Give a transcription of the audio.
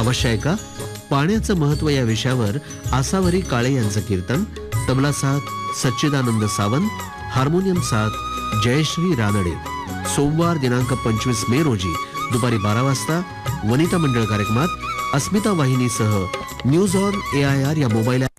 अवश्य ऐका. पाण्याचं महत्व या विषयावर आसावरी काळे यांचं कीर्तन. तबला साथ सच्चिदानंद सावंत, हार्मोनियम साथ जयश्री रानडे. सोमवार दिनांक 25 मे रोजी दुपारी 12 वाजता वनिता मंडळ कार्यक्रमात अस्मिता वाहिनीसह न्यूज ऑन AIR या मोबाईल